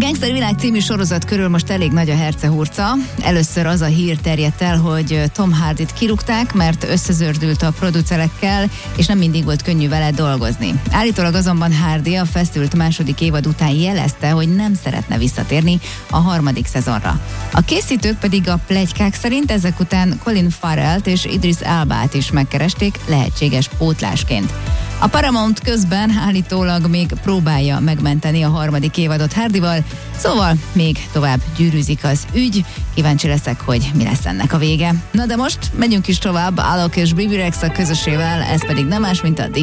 Gangster Világ című sorozat körül most elég nagy a hercehurca. Először az a hír terjedt el, hogy Tom Hardyt kirúgták, mert összezördült a producerekkel, és nem mindig volt könnyű vele dolgozni. Állítólag azonban Hardy a feszült második évad után jelezte, hogy nem szeretne visszatérni a harmadik szezonra. A készítők pedig a pletykák szerint ezek után Colin Farrellt és Idris Elbát is megkeresték lehetséges pótlásként. A Paramount közben állítólag még próbálja megmenteni a harmadik évadot Hardyval, szóval még tovább gyűrűzik az ügy. Kíváncsi leszek, hogy mi lesz ennek a vége. Na de most megyünk is tovább Alok és Bibi Rexha közösével, ez pedig nem más, mint a